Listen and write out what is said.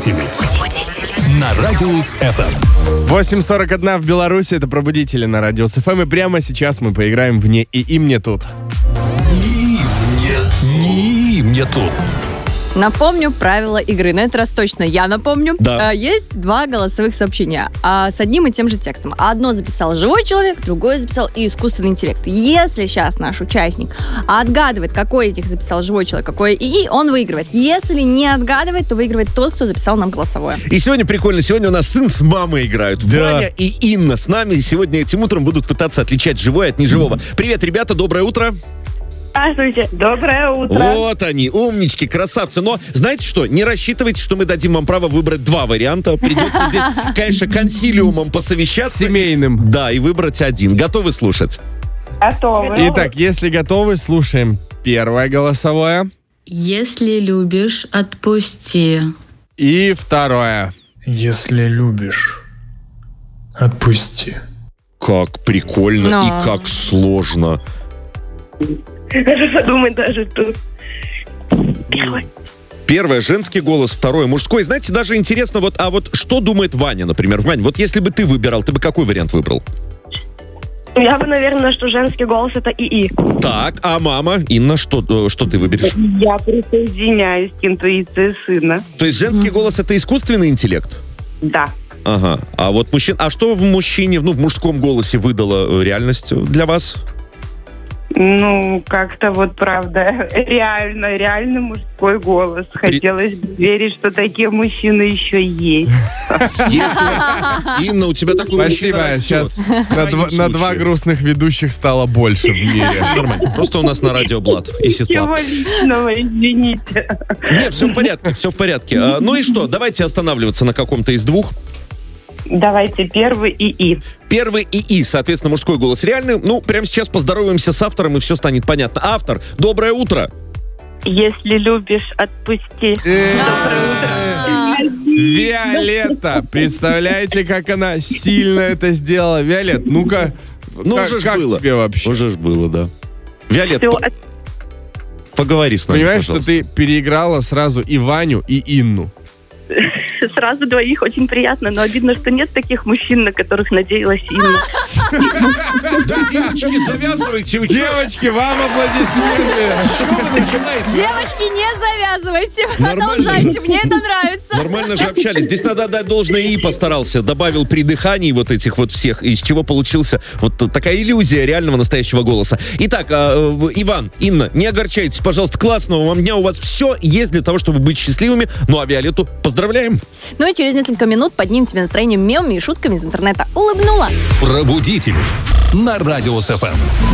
Пробудители. На Радиус ФМ. 8:41 в Беларуси. Это «Пробудители» на Радиус ФМ. И прямо сейчас мы поиграем в «Не и мне тут». Не мне тут. Напомню правила игры. На этот раз точно я напомню. Да. Есть 2 голосовых сообщения с одним и тем же текстом. Одно записал живой человек, другое записал искусственный интеллект. Если сейчас наш участник отгадывает, какой из них записал живой человек, какой ИИ, он выигрывает. Если не отгадывает, то выигрывает тот, кто записал нам голосовое. И сегодня прикольно. Сегодня у нас сын с мамой играют. Да. Ваня и Инна с нами. Сегодня этим утром будут пытаться отличать живое от неживого. Привет, ребята, доброе утро. Здравствуйте, доброе утро. Вот они, умнички, красавцы. Но знаете что, не рассчитывайте, что мы дадим вам право выбрать 2 варианта. Придется здесь, конечно, консилиумом посовещаться. Семейным. Да, и выбрать один. Готовы слушать? Готовы. Итак, если готовы, слушаем первое голосовое. Если любишь, отпусти. И второе. Если любишь, отпусти. Как прикольно Но. и как сложно. Даже подумать даже тут. Первый. Первое — женский голос, второе — мужской. Знаете, даже интересно, вот что думает Ваня, например? Вань, вот если бы ты выбирал, ты бы какой вариант выбрал? Я бы, наверное, что женский голос это ИИ. Так, а мама, Инна, что ты выберешь? Я присоединяюсь к интуиции сына. То есть женский голос — это искусственный интеллект? Да. Ага. А вот а что в мужчине, в мужском голосе выдало реальность для вас? Ну, как-то вот, правда, реально мужской голос. Хотелось бы верить, что такие мужчины еще есть. Инна, у тебя такой... Спасибо. Сейчас на 2 грустных ведущих стало больше в мире. Нормально. Просто у нас на радио Блад и сестра. Чего личного, извините. Нет, все в порядке. Ну и что, давайте останавливаться на каком-то из 2. Давайте первый ИИ. Первый ИИ, соответственно, мужской голос реальный. Ну, прямо сейчас поздороваемся с автором, и все станет понятно. Автор, доброе утро. Если любишь, отпусти. Виолетта. Представляете, как она сильно это сделала? Виолет, ну-ка, Ну, как уже ж было. тебе вообще? Уже ж было, да. Виолет, поговори с нами, Понимаешь, что пожалуйста. ты переиграла сразу и Ваню, и Инну. Сразу двоих очень приятно, но обидно, что нет таких мужчин, на которых надеялась Инна. Да, девочки, завязывайте. Девочки, вам аплодисменты. Что вы начинаете? Девочки, не завязывайте. Нормально. Продолжайте, мне это нравится. Нормально же общались. Здесь надо отдать должное, и постарался. Добавил при дыхании вот этих вот всех, из чего получился вот такая иллюзия реального настоящего голоса. Итак, Иван, Инна, не огорчайтесь, пожалуйста, классного вам дня. У вас все есть для того, чтобы быть счастливыми. Ну а Виолетту поздравляем. Ну и через несколько минут поднимем тебе настроение мемами и шутками из интернета. Улыбнула. Пробудители. На Радиус ФМ.